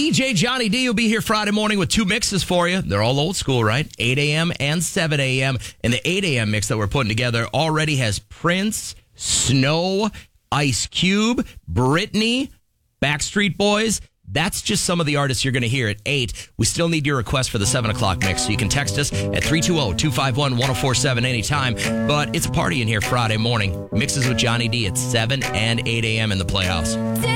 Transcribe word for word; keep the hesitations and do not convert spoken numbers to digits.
D J Johnny D will be here Friday morning with two mixes for you. They're all old school, right? eight a.m. and seven a.m. And the eight a.m. mix that we're putting together already has Prince, Snow, Ice Cube, Britney, Backstreet Boys. That's just some of the artists you're going to hear at eight. We still need your request for the seven o'clock mix, so you can text us at three two zero, two five one, one zero four seven anytime. But it's a party in here Friday morning. Mixes with Johnny D at seven and eight a.m. in the Playhouse.